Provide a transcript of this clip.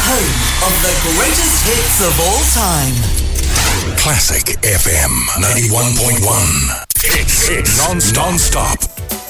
Home of the greatest hits of all time. Classic FM 91.1. It's non-stop.